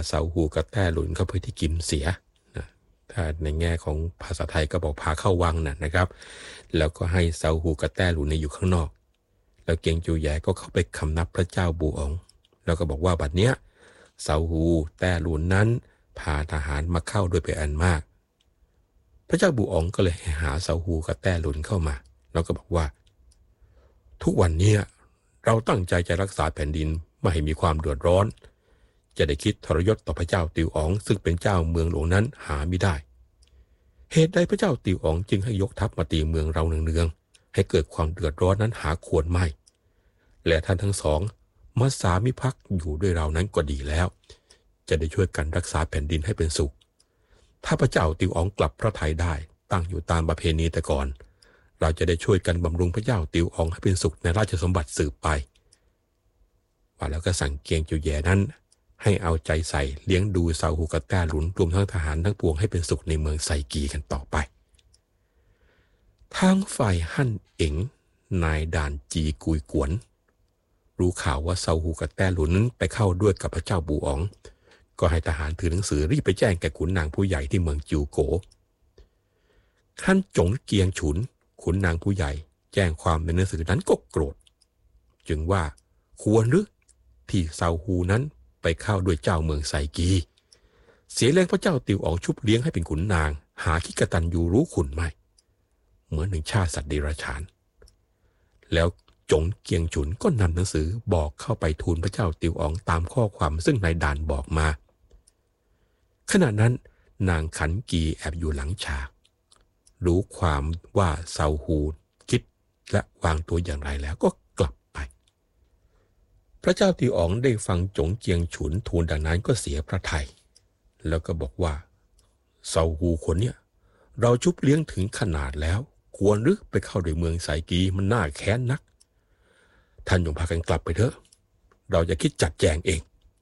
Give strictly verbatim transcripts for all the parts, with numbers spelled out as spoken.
เซาฮูกับแต้หลุนเข้าไปที่กิมเสียนะถ้าในแง่ของภาษาไทยก็บอกพาเข้าวังนะนะครับแล้วก็ให้เซาฮูกับแต้หลุนในอยู่ข้างนอกแล้วเกียงจูแยก็เข้าไปคำนับพระเจ้าบูอ๋องแล้วก็บอกว่าบัดเนี้ยเซาฮูแต้หลุนนั้นพาทหารมาเข้าด้วยเป็นอันมากพระเจ้าบูอ๋องก็เลยหาเซาฮูกับแต้หลุนเข้ามาแล้วก็บอกว่าทุกวันนี้เราตั้งใจจะรักษาแผ่นดินไม่ให้มีความเดือดร้อนจะได้คิดทรยศต่อพระเจ้าติวอ๋องซึ่งเป็นเจ้าเมืองหลวงนั้นหาไม่ได้เหตุใดพระเจ้าติวอ๋องจึงให้ยกทัพมาตีเมืองเราเนืองๆให้เกิดความเดือดร้อนนั้นหาควรไม่และท่านทั้งสองมาสามิภักดิ์อยู่ด้วยเรานั้นก็ดีแล้วจะได้ช่วยกันรักษาแผ่นดินให้เป็นสุขถ้าพระเจ้าติวอ๋องกลับพระทัยได้ตั้งอยู่ตามประเพณีแต่ก่อนเราจะได้ช่วยกันบำรุงพระเจ้าติวอ๋องให้เป็นสุขในราชสมบัติสืบไปว่าแล้วก็สั่งเกียงจูแยนั้นให้เอาใจใส่เลี้ยงดูเซาฮูกับแต้หลุนรวมทั้งทหารทั้งปวงให้เป็นสุขในเมืองไซกีกันต่อไปทางฝ่ายฮั่นเอ๋งนายด่านจีกุยกวนรู้ข่าวว่าเซาฮูกับแต้หลุนนั้นไปเข้าด้วยกับพระเจ้าบูอ๋องก็ให้ทหารถือหนังสือรีบไปแจ้งแก่ขุนนางผู้ใหญ่ที่เมืองจิวโกท่านจงเกียงฉุนขุนนางผู้ใหญ่แจ้งความในหนังสือนั้นก็โกรธจึงว่าควรหรือที่เซาฮูนั้นไปเข้าด้วยเจ้าเมืองไซกีเสียแรงพระเจ้าติวอ๋องชุบเลี้ยงให้เป็นขุนนางหาคิดกตัญญูรู้คุณไม่เหมือนหนึ่งชาติสัตว์เดรัจฉานแล้วจงเกียงฉุนก็นำหนังสือบอกเข้าไปทูลพระเจ้าติวอ๋องตามข้อความซึ่งนายด่านบอกมาขณะนั้นนางขันกีแอบอยู่หลังฉากรู้ความว่าเซาฮูคิดและวางตัวอย่างไรแล้วก็กลับไปพระเจ้าติวอ๋องได้ฟังจงเจียงฉุนทูลดังนั้นก็เสียพระทัยแล้วก็บอกว่าเซาฮูคนเนี่ยเราชุบเลี้ยงถึงขนาดแล้วควรหรือไปเข้าในเมืองไซกีมันน่าแค้นนักท่านจงพากันกลับไปเถอะเราจะคิดจัดแจงเอง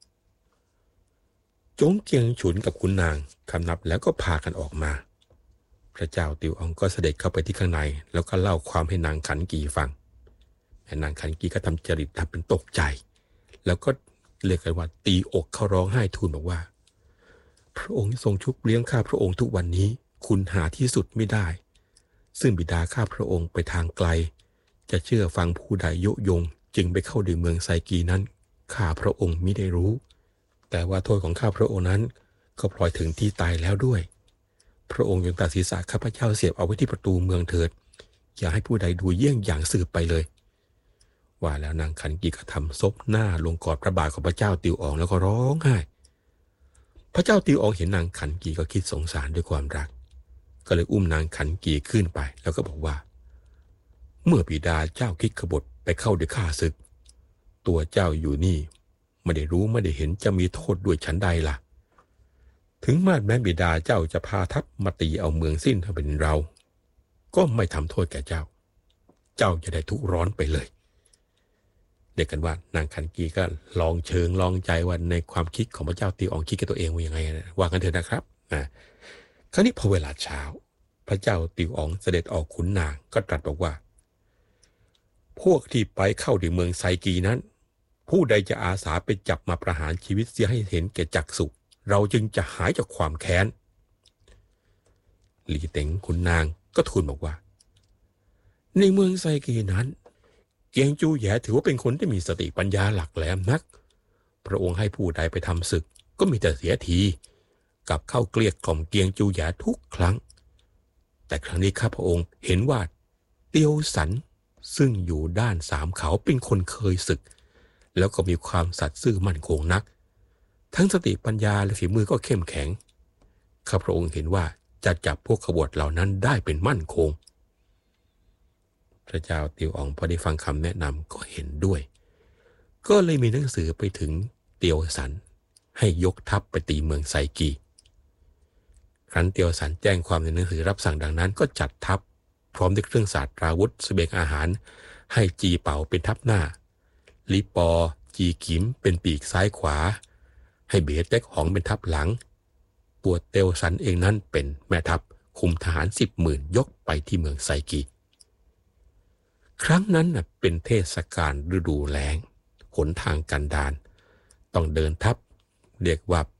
จงเจียงฉุนกับขุนนางคำนับแล้วก็พากันออกมาพระเจ้าติวอ๋องก็เสด็จเข้าไปที่ข้างในแล้วก็เล่าความให้นางขันกีฟังนางขันกีก็ทำจริตทำเป็นตกใจแล้วก็เรียกกันว่าตีอกเขาร้องไห้ทูลบอกว่าพระองค์ทรงชุบเลี้ยงข้าพระองค์ทุกวันนี้คุณหาที่สุดไม่ได้ซึ่งบิดาข้าพระองค์ไปทางไกลจะเชื่อฟังผู้ใดยุยงจึงไปเข้าในเมืองไซกีนั้นข้าพระองค์มิได้รู้แต่ว่าโทษของข้าพระองค์นั้นก็ปล่อยถึงที่ตายแล้วด้วยพระองค์ยังตัดศีรษะข้าพเจ้าเสียบเอาไว้ที่ประตูเมืองเถิดอย่าให้ผู้ใดดูเยี่ยงอย่างสืบไปเลยว่าแล้วนางขันกีก็ทำซบหน้าลงกอดพระบาทของพระเจ้าติวอ๋องแล้วก็ร้องไห้พระเจ้าติวอ๋องเห็นนางขันกีก็คิดสงสารด้วยความรักก็เลยอุ้มนางขันกีขึ้นไปแล้วก็บอกว่าเมื่อบิดาเจ้าคิดขบฏไปเข้าด้วยข้าศึกตัวเจ้าอยู่นี่ไม่ได้รู้ไม่ได้เห็นจะมีโทษด้วยชั้นใดล่ะถึงแม้บิดาเจ้าจะพาทัพมาตีเอาเมืองสิ้นถ้าเป็นเราก็ไม่ทำโทษแก่เจ้าเจ้าจะได้ทุกข์ร้อนไปเลยเรียกกันว่านางขันกีก็ลองเชิงลองใจว่าในความคิดของพระเจ้าติวอ๋องคิดกับตัวเองว่ายังไงว่ากันเถอะนะครับนะคราวนี้พอเวลาเช้าพระเจ้าติวอ๋องเสด็จออกขุนนางก็ตรัสบอกว่าพวกที่ไปเข้าถึงเมืองไซกีนั้นผู้ใดจะอาสาไปจับมาประหารชีวิตเสียให้เห็นแก่จักษุเราจึงจะหายจากความแค้นหลี่เต็งขุนนางก็ทูลบอกว่าในเมืองไซกีนั้นเกียงจูแยถือว่าเป็นคนที่มีสติปัญญาหลักแหลมนักพระองค์ให้ผู้ใดไปทำศึกก็มีแต่เสียทีกับเข้าเกลี้ยกล่อมเกียงจูแยทุกครั้งแต่ครั้งนี้ข้าพระองค์เห็นว่าเตียวสันซึ่งอยู่ด้านสามเขาเป็นคนเคยศึกแล้วก็มีความสัตย์ซื่อมั่นคงนักทั้งสติปัญญาและฝีมือก็เข้มแข็งข้าพระองค์เห็นว่าจะจับพวกขบฏเหล่านั้นได้เป็นมั่นคงพระเจ้าติวอ๋องพอได้ฟังคำแนะนำก็เห็นด้วยก็เลยมีหนังสือไปถึงเตียวสันให้ยกทัพไปตีเมืองไซกีครั้นเตียวสันแจ้งความในหนังสือรับสั่งดังนั้นก็จัดทัพพร้อมด้วยเครื่องศาสตราวุธเสบียงอาหารให้จีเป่าเป็นทัพหน้าลิปอจีกิมเป็นปีกซ้ายขวาให้เบียเต็กหองเป็นทัพหลังตัวเตียวสันเองนั้นเป็นแม่ทัพคุมทหารสิบหมื่นยกไปที่เมืองไซกีครั้งนั้นเป็นเทศกาลฤดูแล้งหนทางกันดารต้องเดินทัพเรียกว่า